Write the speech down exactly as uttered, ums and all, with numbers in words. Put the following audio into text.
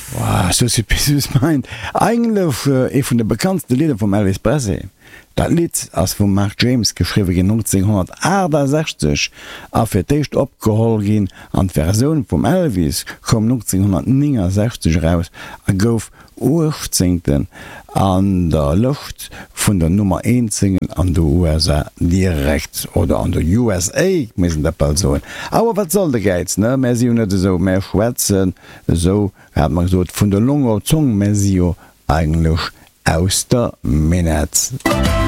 Wow, so meint eigentlich äh, e vun der bekannteste Lieder vom Elvis Presley. Dat Lied ass vum Mark James geschriwe gin neunzehnhundertachtundsechzig a fir d'écht opgeholl gin an d' Version vum Elvis kom neunzehnhundertneunundsechzig raus a gouf Urzingten an der Lucht vun der Nummer een zingen an der U S A direkt oder an der U S A missen der Person. Aber wat soll de geiz ne me si net so mé schwätzen so hat man gesot vun der Lunge Zong mesio eigentlich aus der Minute.